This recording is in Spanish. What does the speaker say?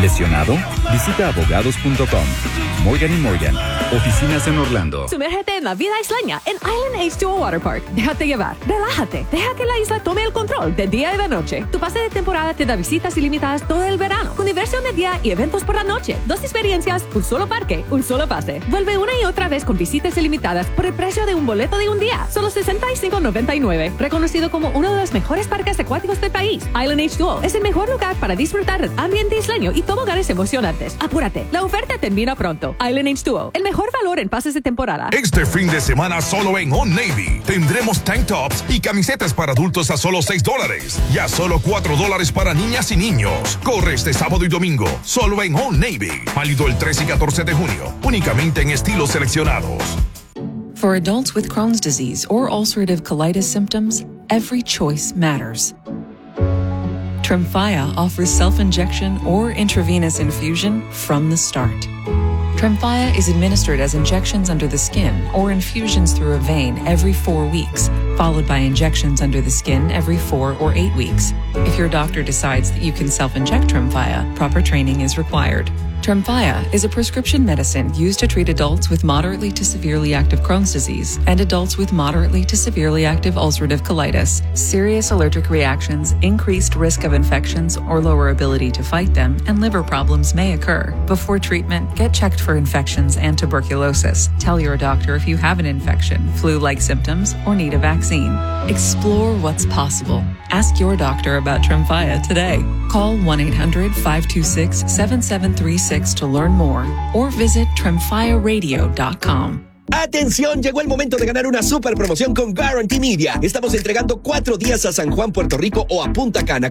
¿Lesionado? Visita abogados.com. Morgan & Morgan. Oficinas en Orlando. Sumérgete en la vida isleña en Island H2O Water Park. Déjate llevar, relájate, deja que la isla tome el control de día y de noche. Tu pase de temporada te da visitas ilimitadas todo el verano, con diversión de día y eventos por la noche. 2 experiencias, un solo parque, un solo pase. Vuelve una y otra vez con visitas ilimitadas por el precio de un boleto de un día, solo $65.99. Reconocido como uno de los mejores parques acuáticos del país, Island H2O es el mejor lugar para disfrutar del ambiente isleño y toboganes emocionantes. Apúrate, la oferta termina pronto. Island H2O, el mejor valor en pases de temporada. Este fin de semana solo en Old Navy tendremos tank tops y camisetas para adultos a solo $6 y a solo $4 para niñas y niños. Corre este sábado y domingo solo en Old Navy. Válido el 13 y 14 de junio. Únicamente en estilos seleccionados. For adults with Crohn's disease or ulcerative colitis symptoms, every choice matters. Tremfya offers self-injection or intravenous infusion from the start. Tremfya is administered as injections under the skin or infusions through a vein every 4 weeks, followed by injections under the skin every 4 or 8 weeks. If your doctor decides that you can self-inject Tremfya, proper training is required. Tremfya is a prescription medicine used to treat adults with moderately to severely active Crohn's disease and adults with moderately to severely active ulcerative colitis. Serious allergic reactions, increased risk of infections or lower ability to fight them, and liver problems may occur. Before treatment, get checked for infections and tuberculosis. Tell your doctor if you have an infection, flu-like symptoms, or need a vaccine. Explore what's possible. Ask your doctor about Tremfya today. Call 1-800-526-7736 to learn more or visit tremfyaradio.com. ¡Atención! Llegó el momento de ganar una super promoción con Guarantee Media. Estamos entregando 4 días a San Juan, Puerto Rico o a Punta Cana